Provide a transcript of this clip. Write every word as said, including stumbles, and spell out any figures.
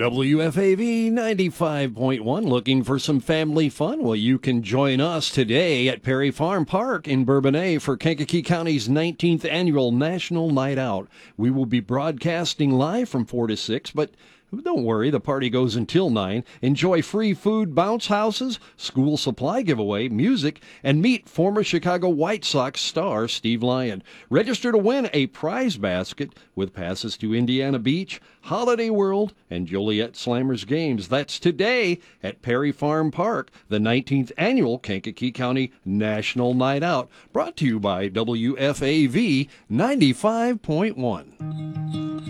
W F A V ninety-five point one, looking for some family fun? Well, you can join us today at Perry Farm Park in Bourbonnais for Kankakee County's nineteenth Annual National Night Out. We will be broadcasting live from four to six, but don't worry, the party goes until nine. Enjoy free food, bounce houses, school supply giveaway, music, and meet former Chicago White Sox star Steve Lyon. Register to win a prize basket with passes to Indiana Beach, Holiday World, and Joliet Slammers games. That's today at Perry Farm Park, the nineteenth Annual Kankakee County National Night Out. Brought to you by W F A V ninety-five point one.